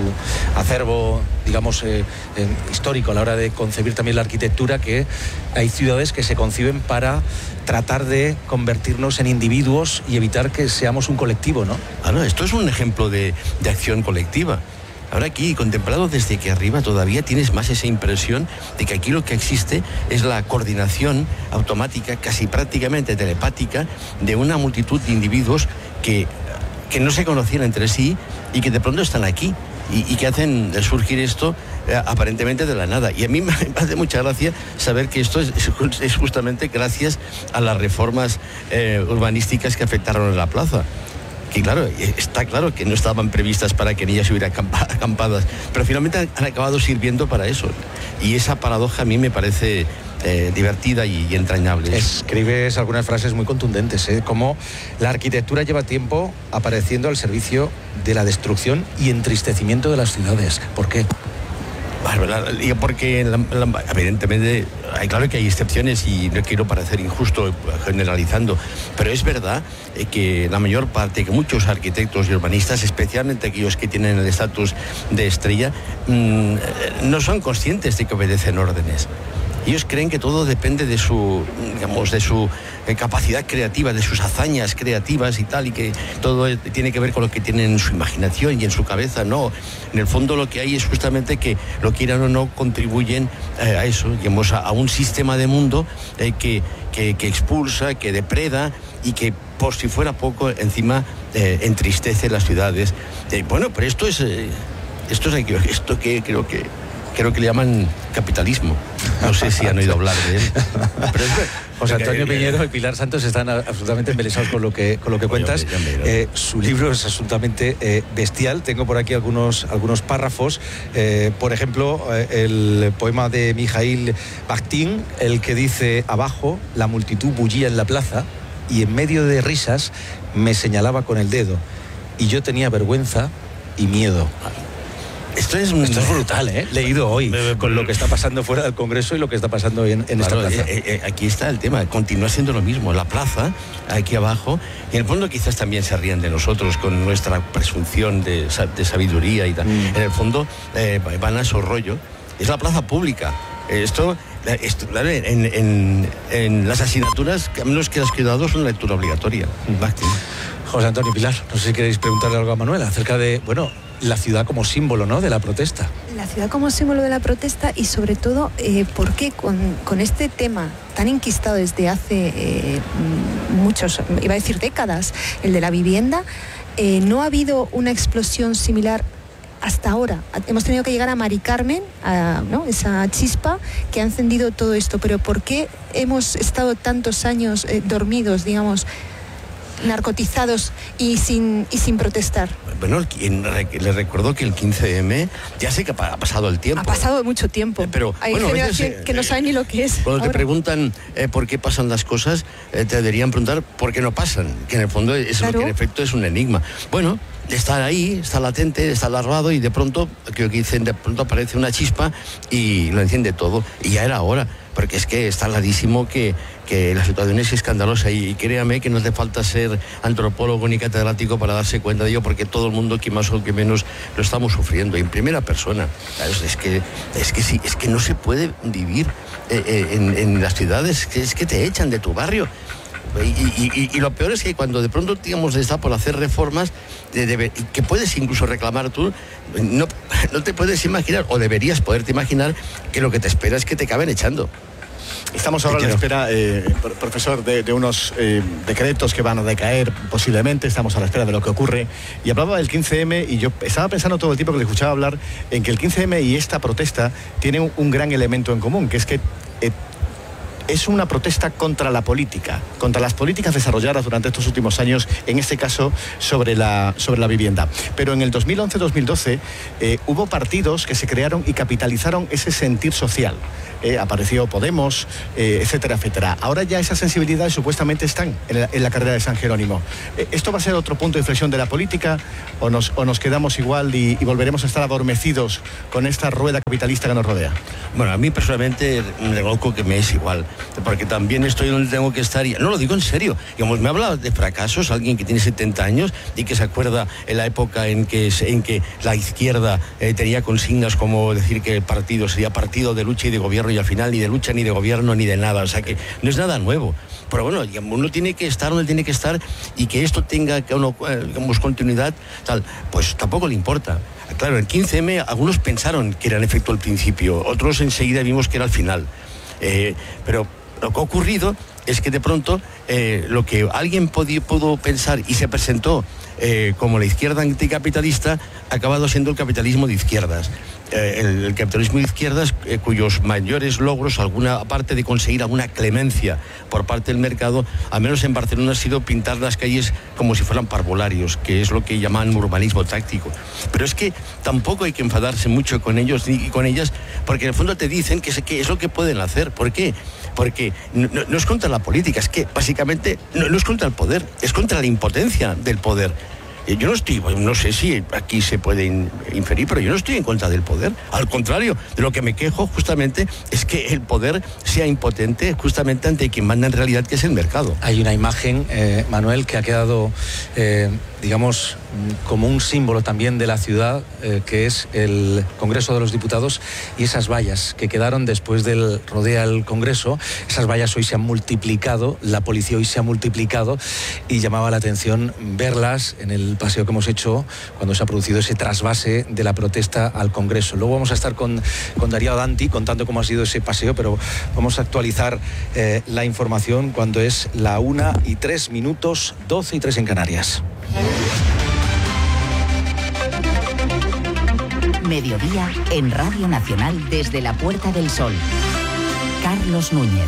acervo, digamos, histórico a la hora de concebir también la arquitectura, que hay ciudades que se conciben para tratar de convertirnos en individuos y evitar que seamos un colectivo, ¿no? Esto es un ejemplo de acción colectiva. Ahora aquí, contemplado desde aquí arriba, todavía tienes más esa impresión de que aquí lo que existe es la coordinación automática, casi prácticamente telepática, de una multitud de individuos que no se conocían entre sí y que de pronto están aquí y que hacen surgir esto aparentemente de la nada. Y a mí me hace mucha gracia saber que esto es justamente gracias a las reformas urbanísticas que afectaron a la plaza. Que claro, está claro que no estaban previstas para que en ellas hubiera acampadas, pero finalmente han acabado sirviendo para eso. Y esa paradoja a mí me parece divertida y entrañable. Escribes algunas frases muy contundentes, como la arquitectura lleva tiempo apareciendo al servicio de la destrucción y entristecimiento de las ciudades. ¿Por qué? Porque evidentemente, claro que hay excepciones y no quiero parecer injusto generalizando, pero es verdad que la mayor parte, que muchos arquitectos y urbanistas, especialmente aquellos que tienen el estatus de estrella, no son conscientes de que obedecen órdenes. Ellos creen que todo depende de su capacidad creativa, de sus hazañas creativas y tal, y que todo tiene que ver con lo que tienen en su imaginación y en su cabeza. No, en el fondo lo que hay es justamente que, lo quieran o no, contribuyen a eso, digamos, a un sistema de mundo que expulsa, que depreda y que, por si fuera poco, encima entristece las ciudades. Pero esto que creo que le llaman capitalismo. No sé si han oído hablar de él. Pero José Antonio Piñero y Pilar Santos están absolutamente embelesados con lo que cuentas. Su libro es absolutamente bestial. Tengo por aquí algunos párrafos. Por ejemplo, el poema de Mikhail Bakhtin, el que dice: abajo la multitud bullía en la plaza y en medio de risas me señalaba con el dedo y yo tenía vergüenza y miedo. Esto es brutal, leído hoy, con lo que está pasando fuera del Congreso y lo que está pasando en esta plaza. Aquí está el tema, continúa siendo lo mismo. La plaza, aquí abajo, y en el fondo quizás también se rían de nosotros con nuestra presunción de sabiduría y tal. En el fondo van a su rollo. Es la plaza pública. Esto en las asignaturas, a menos que las quedado, es una lectura obligatoria. José Antonio, Pilar, no sé si queréis preguntarle algo a Manuel acerca de, bueno, la ciudad como símbolo, ¿no?, de la protesta. La ciudad como símbolo de la protesta y sobre todo, ¿por qué con este tema tan enquistado desde hace muchos, iba a decir décadas, el de la vivienda, no ha habido una explosión similar hasta ahora? Hemos tenido que llegar a Mari Carmen, ¿no?, esa chispa que ha encendido todo esto, pero ¿por qué hemos estado tantos años dormidos, digamos, narcotizados y sin protestar? Bueno, les recuerdo que el 15M, ya sé que ha pasado el tiempo. Ha pasado mucho tiempo. Pero hay bueno, generación que no sabe ni lo que es. Cuando ahora te preguntan por qué pasan las cosas, te deberían preguntar por qué no pasan, que en el fondo eso claro, que en efecto es un enigma. Bueno, está ahí, está latente, está alargado y de pronto, creo que dicen, de pronto aparece una chispa y lo enciende todo. Y ya era hora, porque es que está clarísimo que la situación es escandalosa y créame que no hace falta ser antropólogo ni catedrático para darse cuenta de ello, porque todo el mundo, que más o que menos, lo estamos sufriendo en primera persona. Es que no se puede vivir en las ciudades, es que te echan de tu barrio. Y lo peor es que cuando de pronto, digamos, está por hacer reformas que puedes incluso reclamar tú, no te puedes imaginar, o deberías poderte imaginar, que lo que te espera es que te acaben echando. Estamos ahora a la espera, profesor, de unos decretos que van a decaer posiblemente. Estamos a la espera de lo que ocurre. Y hablaba del 15M y yo estaba pensando todo el tiempo que le escuchaba hablar en que el 15M y esta protesta tienen un gran elemento en común, que es que es una protesta contra la política, contra las políticas desarrolladas durante estos últimos años, en este caso sobre la vivienda. Pero en el 2011-2012 hubo partidos que se crearon y capitalizaron ese sentir social. Apareció Podemos, etcétera, etcétera. Ahora ya esas sensibilidades supuestamente están en la carrera de San Jerónimo. ¿Esto va a ser otro punto de inflexión de la política o nos quedamos igual y volveremos a estar adormecidos con esta rueda capitalista que nos rodea? Bueno, a mí personalmente me reconozco que me es igual, porque también estoy donde tengo que estar y no lo digo en serio. Digamos, me habla de fracasos alguien que tiene 70 años y que se acuerda en la época en que la izquierda tenía consignas como decir que el partido sería partido de lucha y de gobierno, y al final ni de lucha, ni de gobierno, ni de nada. O sea que no es nada nuevo. Pero bueno, uno tiene que estar donde tiene que estar, y que esto tenga, digamos, continuidad, tal, pues tampoco le importa. Claro, en 15M algunos pensaron que era en efecto el principio, otros enseguida vimos que era el final. Pero lo que ha ocurrido es que de pronto lo que alguien pudo pensar y se presentó como la izquierda anticapitalista ha acabado siendo el capitalismo de izquierdas. El capitalismo de izquierdas, cuyos mayores logros, alguna parte de conseguir alguna clemencia por parte del mercado, al menos en Barcelona, ha sido pintar las calles como si fueran parvularios, que es lo que llaman urbanismo táctico. Pero es que tampoco hay que enfadarse mucho con ellos ni con ellas, porque en el fondo te dicen que es lo que pueden hacer. ¿Por qué? Porque no es contra la política, es que básicamente no es contra el poder, es contra la impotencia del poder. Yo no sé si aquí se puede inferir, pero yo no estoy en contra del poder. Al contrario, de lo que me quejo justamente es que el poder sea impotente justamente ante quien manda en realidad, que es el mercado. Hay una imagen, Manuel, que ha quedado, digamos, como un símbolo también de la ciudad, que es el Congreso de los Diputados y esas vallas que quedaron después del rodea el Congreso. Esas vallas hoy se han multiplicado, la policía hoy se ha multiplicado, y llamaba la atención verlas en el paseo que hemos hecho cuando se ha producido ese trasvase de la protesta al Congreso. Luego vamos a estar con Darío Danti contando cómo ha sido ese paseo, pero vamos a actualizar la información cuando es la 1:03, 12:03 en Canarias. Mediodía en Radio Nacional desde la Puerta del Sol. Carlos Núñez.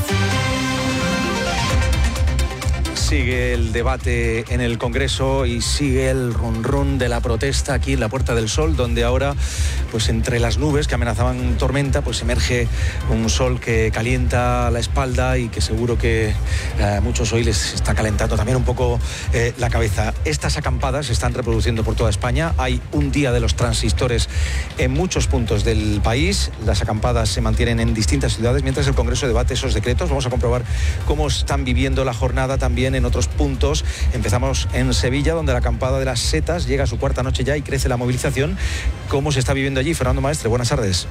Sigue el debate en el Congreso y sigue el run run de la protesta aquí en la Puerta del Sol, donde ahora, pues entre las nubes que amenazaban tormenta, pues emerge un sol que calienta la espalda y que seguro que a muchos hoy les está calentando también un poco la cabeza. Estas acampadas se están reproduciendo por toda España. Hay un día de los transistores en muchos puntos del país. Las acampadas se mantienen en distintas ciudades mientras el Congreso debate esos decretos. Vamos a comprobar cómo están viviendo la jornada también en otros puntos. Empezamos en Sevilla, donde la acampada de las setas llega a su cuarta noche ya y crece la movilización. ¿Cómo se está viviendo allí? Fernando Maestre, buenas tardes.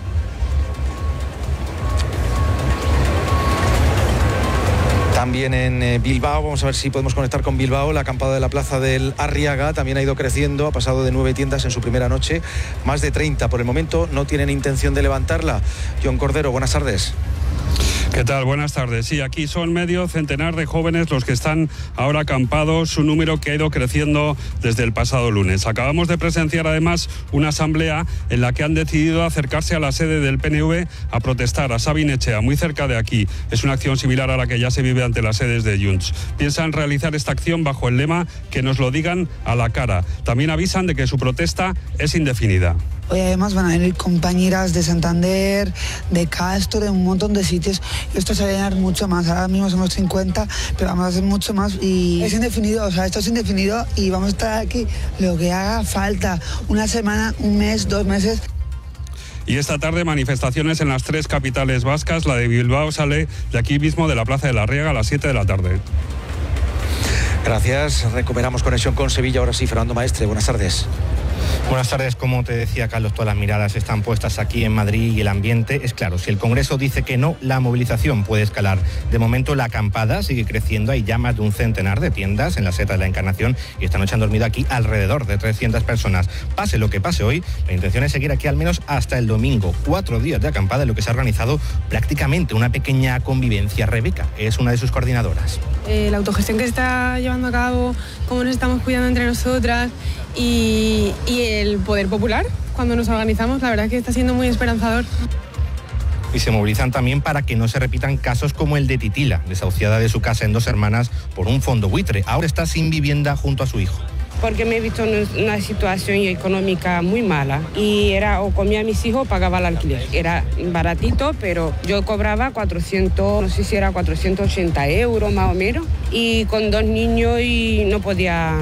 También en Bilbao, vamos a ver si podemos conectar con Bilbao, la acampada de la Plaza del Arriaga también ha ido creciendo, ha pasado de 9 tiendas en su primera noche, más de 30. Por el momento no tienen intención de levantarla. John Cordero, buenas tardes. ¿Qué tal? Buenas tardes. Sí, aquí son medio centenar de jóvenes los que están ahora acampados, un número que ha ido creciendo desde el pasado lunes. Acabamos de presenciar además una asamblea en la que han decidido acercarse a la sede del PNV a protestar a Sabin Etxea, muy cerca de aquí. Es una acción similar a la que ya se vive ante las sedes de Junts. Piensan realizar esta acción bajo el lema que nos lo digan a la cara. También avisan de que su protesta es indefinida. Hoy además van a venir compañeras de Santander, de Castro, de un montón de sitios. Y esto se va a llenar mucho más. Ahora mismo somos 50, pero vamos a hacer mucho más. Y es indefinido, o sea, esto es indefinido y vamos a estar aquí lo que haga falta. Una semana, un mes, 2 meses. Y esta tarde manifestaciones en las 3 capitales vascas. La de Bilbao sale de aquí mismo, de la Plaza de la Arriaga, a las 7 de la tarde. Gracias. Recuperamos conexión con Sevilla. Ahora sí, Fernando Maestre, buenas tardes. Buenas tardes. Como te decía Carlos, todas las miradas están puestas aquí en Madrid y el ambiente es claro. Si el Congreso dice que no, la movilización puede escalar. De momento la acampada sigue creciendo. Hay ya más de un centenar de tiendas en la Seta de la Encarnación y esta noche han dormido aquí alrededor de 300 personas. Pase lo que pase hoy, la intención es seguir aquí al menos hasta el domingo. 4 días de acampada en lo que se ha organizado prácticamente una pequeña convivencia. Rebeca es una de sus coordinadoras. La autogestión que se está llevando a cabo, cómo nos estamos cuidando entre nosotras y el poder popular cuando nos organizamos, la verdad que está siendo muy esperanzador. Y se movilizan también para que no se repitan casos como el de Titila, desahuciada de su casa en Dos Hermanas por un fondo buitre. Ahora está sin vivienda junto a su hijo. Porque me he visto en una situación económica muy mala y era o comía a mis hijos o pagaba el alquiler. Era baratito, pero yo cobraba 400, no sé si era 480 euros más o menos, y con 2 niños y no podía.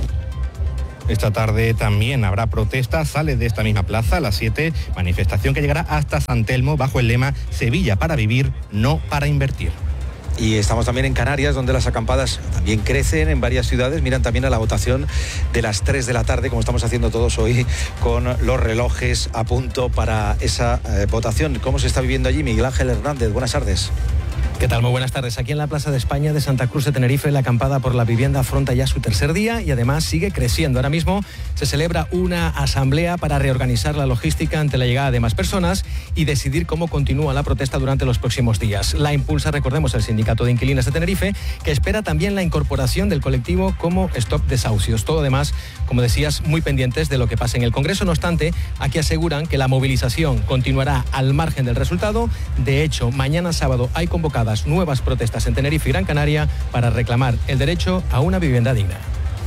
Esta tarde también habrá protesta, sale de esta misma plaza a las 7, manifestación que llegará hasta San Telmo bajo el lema Sevilla para vivir, no para invertir. Y estamos también en Canarias, donde las acampadas también crecen en varias ciudades. Miran también a la votación de las 3 de la tarde, como estamos haciendo todos hoy, con los relojes a punto para esa votación. ¿Cómo se está viviendo allí? Miguel Ángel Hernández, buenas tardes. ¿Qué tal? Muy buenas tardes. Aquí en la Plaza de España de Santa Cruz de Tenerife, la acampada por la vivienda afronta ya su 3er día y además sigue creciendo. Ahora mismo se celebra una asamblea para reorganizar la logística ante la llegada de más personas y decidir cómo continúa la protesta durante los próximos días. La impulsa, recordemos, el Sindicato de Inquilinas de Tenerife, que espera también la incorporación del colectivo como Stop Desahucios. Todo además, como decías, muy pendientes de lo que pase en el Congreso. No obstante, aquí aseguran que la movilización continuará al margen del resultado. De hecho, mañana sábado hay convocadas nuevas protestas en Tenerife y Gran Canaria para reclamar el derecho a una vivienda digna.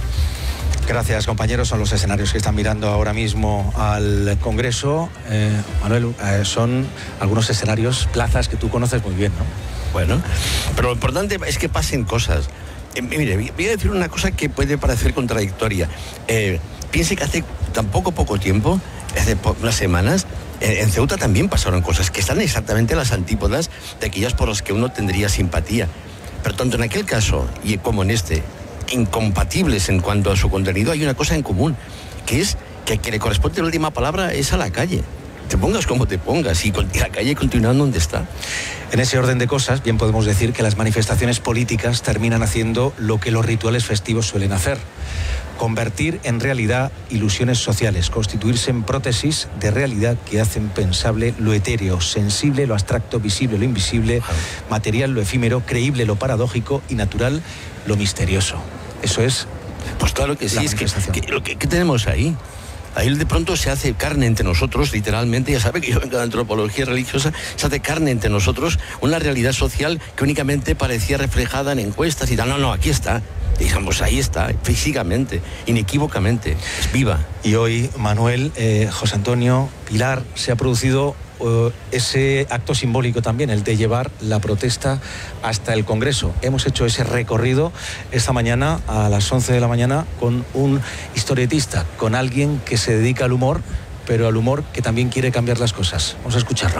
Gracias, compañeros. Son los escenarios que están mirando ahora mismo al Congreso. Manuel, son algunos escenarios, plazas que tú conoces muy bien, ¿no? Bueno, pero lo importante es que pasen cosas. Mire, voy a decir una cosa que puede parecer contradictoria. Piense que hace tan poco tiempo, hace unas semanas, en Ceuta también pasaron cosas que están exactamente a las antípodas de aquellas por las que uno tendría simpatía. Pero tanto en aquel caso y como en este, incompatibles en cuanto a su contenido, hay una cosa en común, que es que a quien le corresponde la última palabra es a la calle. Te pongas como te pongas y la calle continúa donde está. En ese orden de cosas, bien podemos decir que las manifestaciones políticas terminan haciendo lo que los rituales festivos suelen hacer: convertir en realidad ilusiones sociales, constituirse en prótesis de realidad que hacen pensable lo etéreo, sensible lo abstracto, visible lo invisible, material lo efímero, creíble lo paradójico y natural lo misterioso. Eso es. Pues claro que sí, es que tenemos ahí. Ahí de pronto se hace carne entre nosotros, literalmente, ya sabe que yo vengo de antropología religiosa, se hace carne entre nosotros una realidad social que únicamente parecía reflejada en encuestas y tal. No, aquí está. Digamos, ahí está, físicamente, inequívocamente, es viva. Y hoy, Manuel, José Antonio, Pilar, se ha producido ese acto simbólico también, el de llevar la protesta hasta el Congreso. Hemos hecho ese recorrido esta mañana a las 11 de la mañana con un historietista, con alguien que se dedica al humor, pero al humor que también quiere cambiar las cosas. Vamos a escucharlo.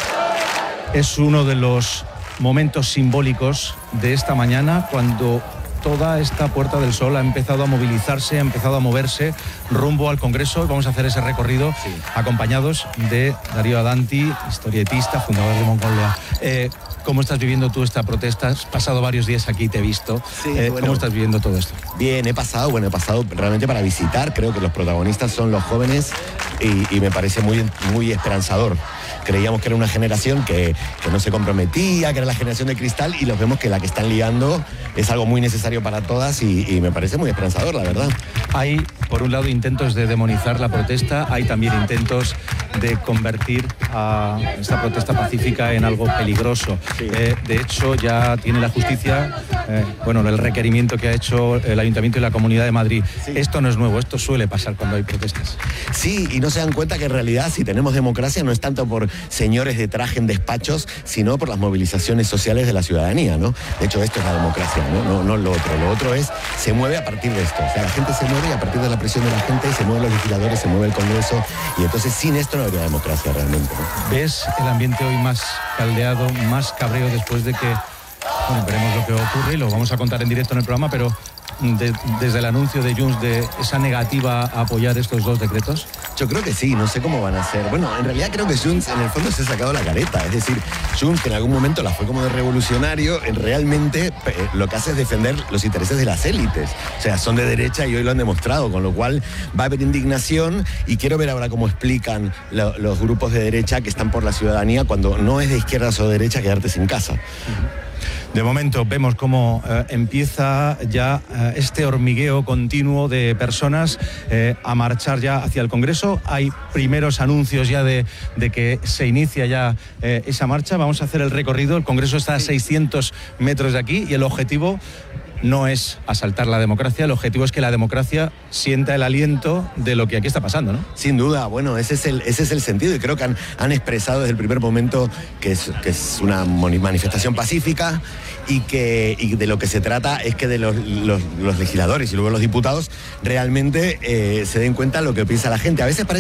Es uno de los momentos simbólicos de esta mañana cuando toda esta Puerta del Sol ha empezado a movilizarse, ha empezado a moverse rumbo al Congreso. Vamos a hacer ese recorrido acompañados de Darío Adanti, historietista, fundador de Mongolia. ¿Cómo estás viviendo tú esta protesta? Has pasado varios días aquí, te he visto. Sí, bueno, ¿Cómo estás viviendo todo esto? Bien, he pasado realmente para visitar. Creo que los protagonistas son los jóvenes y me parece muy esperanzador. Creíamos que era una generación que no se comprometía, que era la generación de cristal, y los vemos que la que están liando es algo muy necesario para todas y me parece muy esperanzador, la verdad. Hay, por un lado, intentos de demonizar la protesta, hay también intentos de convertir a esta protesta pacífica en algo peligroso. Sí. De hecho, ya tiene la justicia, el requerimiento que ha hecho el Ayuntamiento y la Comunidad de Madrid. Sí. Esto no es nuevo, esto suele pasar cuando hay protestas. Sí, y no se dan cuenta que en realidad, si tenemos democracia, no es tanto por señores de traje en despachos, sino por las movilizaciones sociales de la ciudadanía, ¿no? De hecho, esto es la democracia, no lo otro. Lo otro se mueve a partir de esto. O sea, la gente se mueve y a partir de la presión de la gente se mueven los legisladores, se mueve el Congreso, y entonces sin esto no habría democracia realmente, ¿no? ¿Ves el ambiente hoy más caldeado, más cabreo después de que, veremos lo que ocurre y lo vamos a contar en directo en el programa, pero desde el anuncio de Junts de esa negativa a apoyar estos dos decretos? Yo creo que sí, no sé cómo van a ser. Bueno, en realidad creo que Junts en el fondo se ha sacado la careta. Es decir, Junts, que en algún momento la fue como de revolucionario, realmente lo que hace es defender los intereses de las élites. O sea, son de derecha y hoy lo han demostrado, con lo cual va a haber indignación, y quiero ver ahora cómo explican los grupos de derecha que están por la ciudadanía cuando no es de izquierdas o de derecha quedarte sin casa. De momento vemos cómo empieza ya este hormigueo continuo de personas a marchar ya hacia el Congreso. Hay primeros anuncios ya de que se inicia ya esa marcha. Vamos a hacer el recorrido. El Congreso está a 600 metros de aquí y el objetivo no es asaltar la democracia, el objetivo es que la democracia sienta el aliento de lo que aquí está pasando, ¿no? Sin duda, bueno, ese es el sentido, y creo que han expresado desde el primer momento que es una manifestación pacífica y de lo que se trata es que de los legisladores y luego los diputados realmente se den cuenta de lo que piensa la gente. A veces parece